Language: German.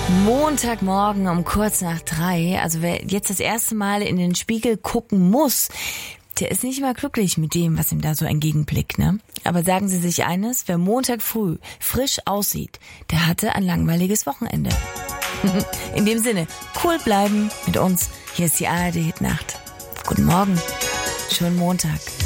Montagmorgen um kurz nach 3. Also wer jetzt das erste Mal in den Spiegel gucken muss, der ist nicht immer glücklich mit dem, was ihm da so entgegenblickt, ne? Aber sagen Sie sich eines, wer Montag früh frisch aussieht, der hatte ein langweiliges Wochenende. In dem Sinne, cool bleiben mit uns. Hier ist die ARD Hit Nacht. Guten Morgen. Schönen Montag.